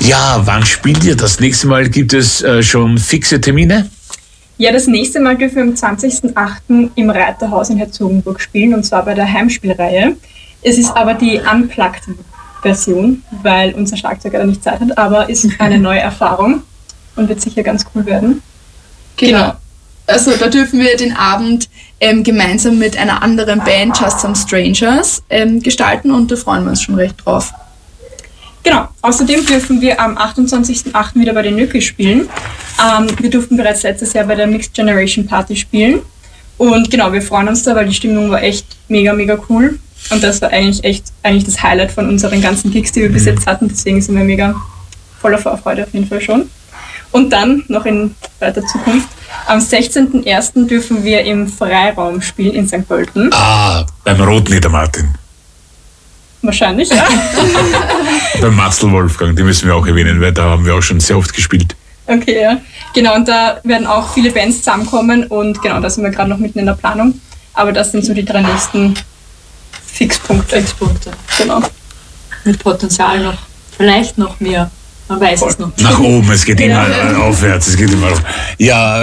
Ja, wann spielt ihr? Das nächste Mal gibt es schon fixe Termine? Ja, das nächste Mal dürfen wir am 20.08. im Reiterhaus in Herzogenburg spielen, und zwar bei der Heimspielreihe. Es ist aber die Unplugged-Version, weil unser Schlagzeuger nicht Zeit hat, aber ist eine neue Erfahrung und wird sicher ganz cool werden. Genau. Also da dürfen wir den Abend gemeinsam mit einer anderen Band, Just Some Strangers, gestalten, und da freuen wir uns schon recht drauf. Genau, außerdem dürfen wir am 28.08. wieder bei den Nöki spielen. Wir durften bereits letztes Jahr bei der Mixed Generation Party spielen. Und genau, wir freuen uns da, weil die Stimmung war echt mega, mega cool. Und das war eigentlich das Highlight von unseren ganzen Gigs, die wir bis jetzt hatten. Deswegen sind wir mega voller Vorfreude auf jeden Fall schon. Und dann, noch in weiter Zukunft, am 16.01. dürfen wir im Freiraum spielen in St. Pölten. Beim Rotlieder Martin. Wahrscheinlich, ja. Beim Marcel Wolfgang, die müssen wir auch erwähnen, weil da haben wir auch schon sehr oft gespielt. Okay, ja. Genau, und da werden auch viele Bands zusammenkommen, und genau, da sind wir gerade noch mitten in der Planung. Aber das sind so die 3 nächsten Fixpunkte. Genau. Mit Potenzial noch, vielleicht noch mehr. Man weiß es noch. Nach oben, es geht immer aufwärts, es geht immer auf. Ja,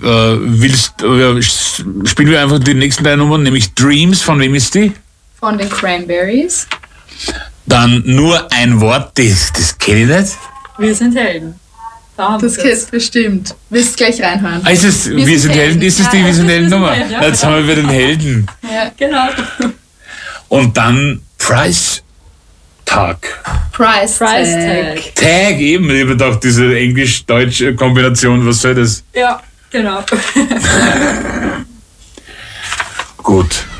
spielen wir einfach die nächsten 3 Nummern, nämlich Dreams, von wem ist die? Von den Cranberries. Dann nur ein Wort, das kenne ich nicht. Wir sind Helden. Das kennst du bestimmt. Willst gleich reinhören? Ist es Wir sind Helden? Ist es die Wir sind Helden Nummer? Helden, ja. Jetzt haben wir wieder den Helden. Ja, genau. Und dann Price Tag. Price Tag. Tag eben. Ich habe gedacht, diese englisch-deutsche Kombination, was soll das? Ja, genau. Gut.